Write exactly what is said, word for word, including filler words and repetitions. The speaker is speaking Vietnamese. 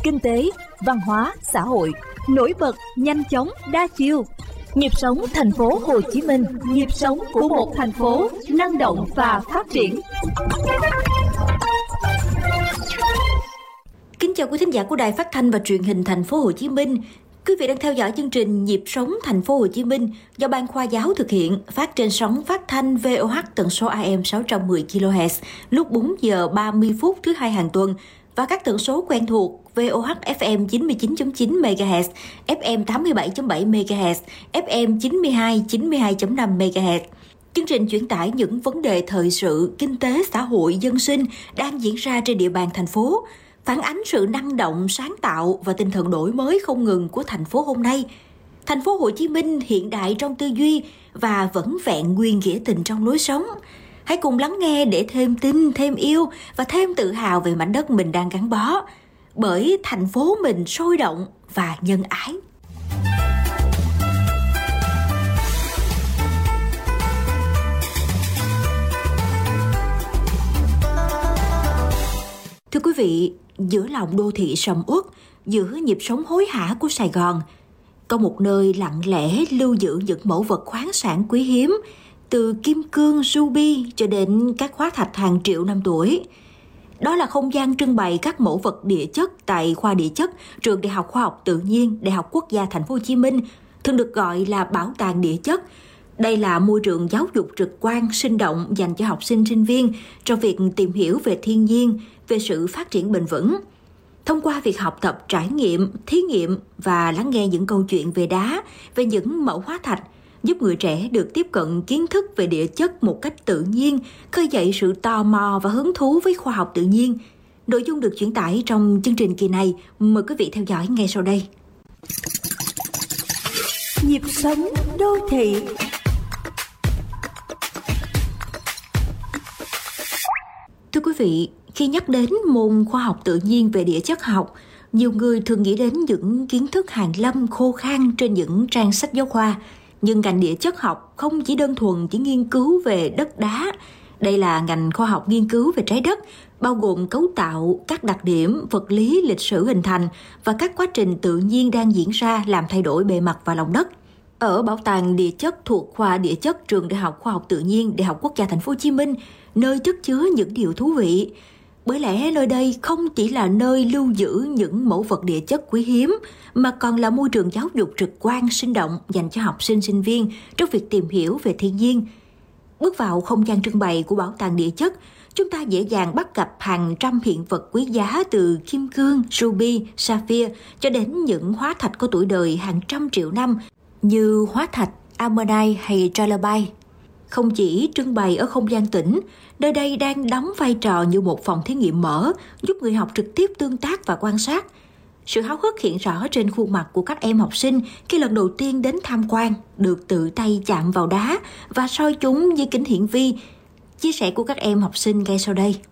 kinh tế, văn hóa, xã hội, nổi bật, nhanh chóng, đa chiều. Nhịp sống thành phố Hồ Chí Minh, nhịp sống của một thành phố năng động và phát triển. Kính chào quý thính giả của Đài Phát thanh và Truyền hình Thành phố Hồ Chí Minh. Quý vị đang theo dõi chương trình Nhịp sống Thành phố Hồ Chí Minh do Ban Khoa giáo thực hiện, phát trên sóng phát thanh vê o hát tần số a em sáu trăm mười ki lô héc lúc bốn giờ ba mươi phút thứ hai hàng tuần và các tần số quen thuộc vê o hát ép em chín mươi chín chấm chín mê ga héc, ép em tám mươi bảy chấm bảy mê ga héc, ép em chín mươi hai chín mươi hai chấm năm mê ga héc. Chương trình chuyển tải những vấn đề thời sự, kinh tế, xã hội, dân sinh đang diễn ra trên địa bàn thành phố, phản ánh sự năng động, sáng tạo và tinh thần đổi mới không ngừng của thành phố hôm nay. Thành phố Hồ Chí Minh hiện đại trong tư duy và vẫn vẹn nguyên nghĩa tình trong lối sống. Hãy cùng lắng nghe để thêm tin, thêm yêu và thêm tự hào về mảnh đất mình đang gắn bó. Bởi thành phố mình sôi động và nhân ái. Thưa quý vị, giữa lòng đô thị sầm uất, giữa nhịp sống hối hả của Sài Gòn, có một nơi lặng lẽ lưu giữ những mẫu vật khoáng sản quý hiếm, từ kim cương, ruby cho đến các hóa thạch hàng triệu năm tuổi. Đó là không gian trưng bày các mẫu vật địa chất tại khoa địa chất Trường Đại học Khoa học Tự nhiên Đại học Quốc gia Thành phố Hồ Chí Minh, thường được gọi là Bảo tàng địa chất. Đây là môi trường giáo dục trực quan, sinh động dành cho học sinh, sinh viên trong việc tìm hiểu về thiên nhiên, về sự phát triển bền vững. Thông qua việc học tập, trải nghiệm, thí nghiệm và lắng nghe những câu chuyện về đá, về những mẫu hóa thạch, giúp người trẻ được tiếp cận kiến thức về địa chất một cách tự nhiên, khơi dậy sự tò mò và hứng thú với khoa học tự nhiên. Nội dung được chuyển tải trong chương trình kỳ này, mời quý vị theo dõi ngay sau đây. Nhịp sống đô thị. Thưa quý vị, khi nhắc đến môn khoa học tự nhiên về địa chất học, nhiều người thường nghĩ đến những kiến thức hàn lâm khô khan trên những trang sách giáo khoa. Nhưng ngành địa chất học không chỉ đơn thuần chỉ nghiên cứu về đất đá. Đây là ngành khoa học nghiên cứu về trái đất, bao gồm cấu tạo, các đặc điểm, vật lý, lịch sử hình thành và các quá trình tự nhiên đang diễn ra làm thay đổi bề mặt và lòng đất. Ở Bảo tàng Địa chất thuộc khoa Địa chất Trường Đại học Khoa học Tự nhiên Đại học Quốc gia Thành phố Hồ Chí Minh, nơi chất chứa những điều thú vị. Bởi lẽ nơi đây không chỉ là nơi lưu giữ những mẫu vật địa chất quý hiếm, mà còn là môi trường giáo dục trực quan, sinh động dành cho học sinh, sinh viên trong việc tìm hiểu về thiên nhiên. Bước vào không gian trưng bày của Bảo tàng Địa chất, chúng ta dễ dàng bắt gặp hàng trăm hiện vật quý giá từ kim cương, ruby, sapphire cho đến những hóa thạch có tuổi đời hàng trăm triệu năm như hóa thạch ammonite hay trilobite. Không chỉ trưng bày ở không gian tĩnh, nơi đây đang đóng vai trò như một phòng thí nghiệm mở, giúp người học trực tiếp tương tác và quan sát. Sự háo hức hiện rõ trên khuôn mặt của các em học sinh khi lần đầu tiên đến tham quan, được tự tay chạm vào đá và soi chúng với kính hiển vi. Chia sẻ của các em học sinh ngay sau đây.